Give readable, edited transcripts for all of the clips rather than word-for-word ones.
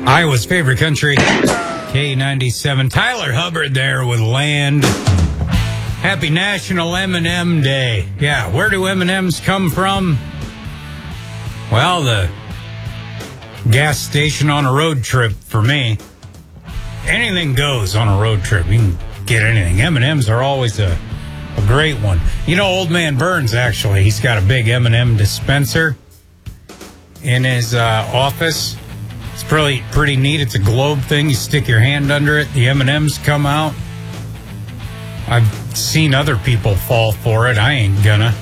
Iowa's favorite country, K97. Tyler Hubbard there with Land. Happy National M&M Day. Yeah, where do M&Ms come from? Well, the gas station on a road trip for me. Anything goes on a road trip. You can get anything. M&Ms are always a great one. You know, Old Man Burns, actually, he's got a big M&M dispenser in his office. It's pretty neat. It's a globe thing. You stick your hand under it. The M&Ms come out. I've seen other people fall for it. I ain't gonna.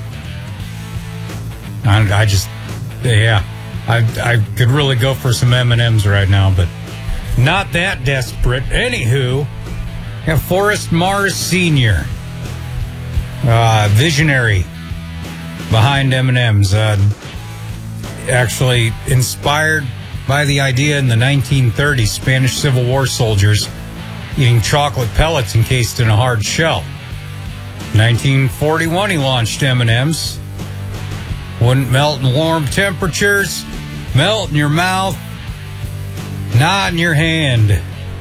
I could really go for some M&Ms right now, but not that desperate. Anywho, Forrest Mars Sr., visionary behind M&Ms, actually inspired by the idea in the 1930s, Spanish Civil War soldiers eating chocolate pellets encased in a hard shell. 1941, he launched M&Ms. Wouldn't melt in warm temperatures, melt in your mouth, not in your hand.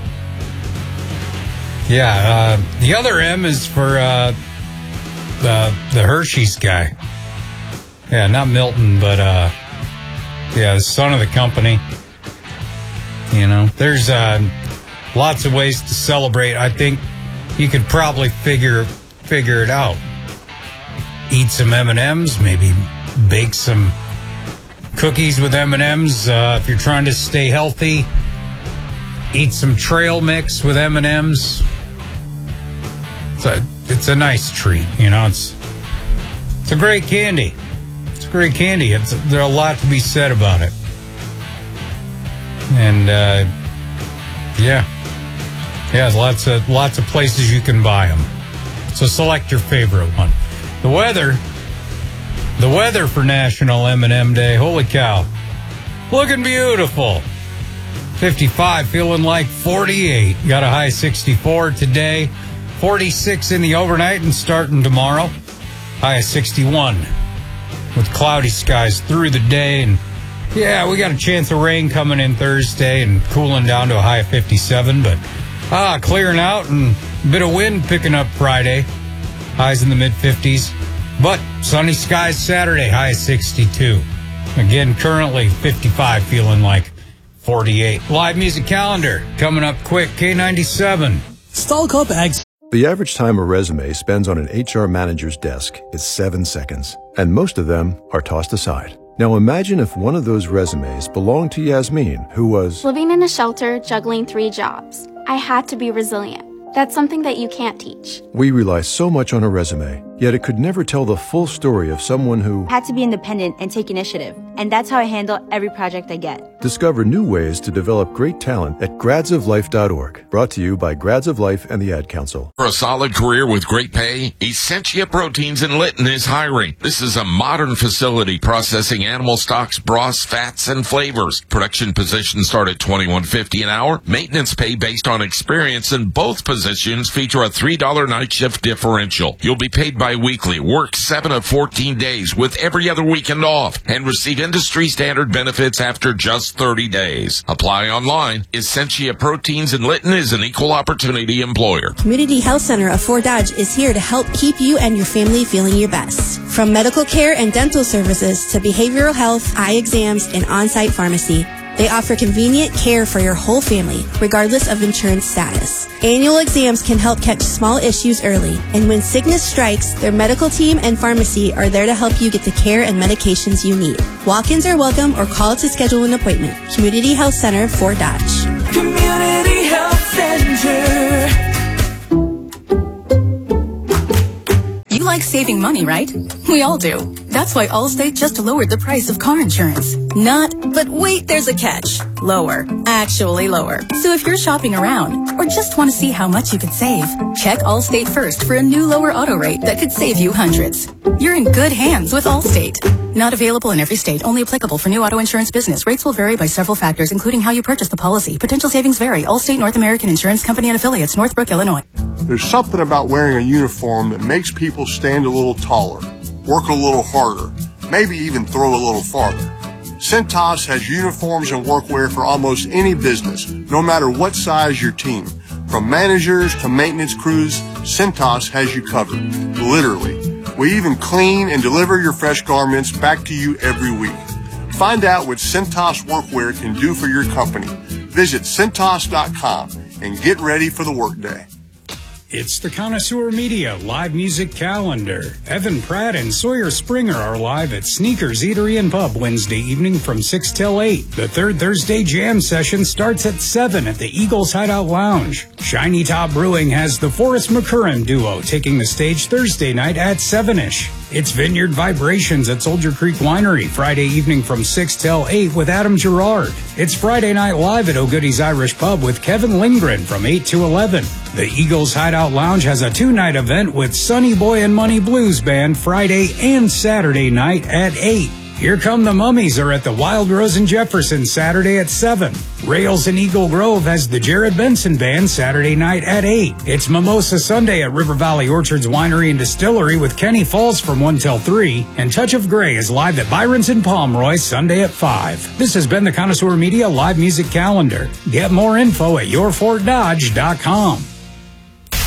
Yeah, the other M is for the Hershey's guy. Yeah, not Milton, but the son of the company. You know, there's lots of ways to celebrate. I think you could probably figure it out. Eat some M&Ms, maybe bake some cookies with M&Ms if you're trying to stay healthy. Eat some trail mix with M&Ms. It's a nice treat, you know. It's a great candy. It's a great candy. There's a lot to be said about it. And there's lots of places you can buy them. So select your favorite one. The weather for National M&M Day. Holy cow. Looking beautiful. 55, feeling like 48. Got a high 64 today. 46 in the overnight and starting tomorrow. High of 61 with cloudy skies through the day. And we got a chance of rain coming in Thursday and cooling down to a high of 57. But clearing out and a bit of wind picking up Friday. Highs in the mid-50s. But sunny skies Saturday, high of 62. Again, currently 55, feeling like 48. Live music calendar coming up quick. K97. Stahlkopf Ag. The average time a resume spends on an HR manager's desk is 7 seconds, and most of them are tossed aside. Now imagine if one of those resumes belonged to Yasmin, who was living in a shelter, juggling 3 jobs. I had to be resilient. That's something that you can't teach. We rely so much on a resume, yet it could never tell the full story of someone who had to be independent and take initiative. And that's how I handle every project I get. Discover new ways to develop great talent at gradsoflife.org. Brought to you by Grads of Life and the Ad Council. For a solid career with great pay, Essentia Proteins in Lytton is hiring. This is a modern facility processing animal stocks, broths, fats, and flavors. Production positions start at $21.50 an hour. Maintenance pay based on experience, and both positions feature a $3 night shift differential. You'll be paid bi-weekly, work 7 of 14 days with every other weekend off, and receive industry standard benefits after just 30 days. Apply online. Essentia Proteins in Lytton is an equal opportunity employer. Community Health Center of Fort Dodge is here to help keep you and your family feeling your best. From medical care and dental services to behavioral health, eye exams, and on-site pharmacy, they offer convenient care for your whole family, regardless of insurance status. Annual exams can help catch small issues early, and when sickness strikes, their medical team and pharmacy are there to help you get the care and medications you need. Walk-ins are welcome or call to schedule an appointment. Community Health Center, Fort Dodge. Community Health Center. You like saving money, right? We all do. That's why Allstate just lowered the price of car insurance. But wait, there's a catch. Lower. Actually lower. So if you're shopping around or just want to see how much you could save, check Allstate first for a new lower auto rate that could save you hundreds. You're in good hands with Allstate. Not available in every state. Only applicable for new auto insurance business. Rates will vary by several factors, including how you purchase the policy. Potential savings vary. Allstate North American Insurance Company and Affiliates, Northbrook, Illinois. There's something about wearing a uniform that makes people stand a little taller, work a little harder, maybe even throw a little farther. Cintas has uniforms and workwear for almost any business, no matter what size your team. From managers to maintenance crews, Cintas has you covered. Literally. We even clean and deliver your fresh garments back to you every week. Find out what Cintas Workwear can do for your company. Visit Cintas.com and get ready for the workday. It's the Connoisseur Media live music calendar. Evan Pratt and Sawyer Springer are live at Sneakers Eatery and Pub Wednesday evening from 6 till 8. The third Thursday jam session starts at 7 at the Eagles Hideout Lounge. Shiny Top Brewing has the Forrest McCurran duo taking the stage Thursday night at 7-ish. It's Vineyard Vibrations at Soldier Creek Winery Friday evening from 6 till 8 with Adam Gerard. It's Friday Night Live at O'Goodie's Irish Pub with Kevin Lindgren from 8 to 11. The Eagles Hideout Lounge has a 2-night event with Sonny Boy and Money Blues Band Friday and Saturday night at 8. Here Come the Mummies are at the Wild Rose and Jefferson Saturday at 7. Rails in Eagle Grove has the Jared Benson Band Saturday night at 8. It's Mimosa Sunday at River Valley Orchards Winery and Distillery with Kenny Falls from 1 till 3. And Touch of Grey is live at Byron's in Pomeroy Sunday at 5. This has been the Connoisseur Media live music calendar. Get more info at yourfortdodge.com.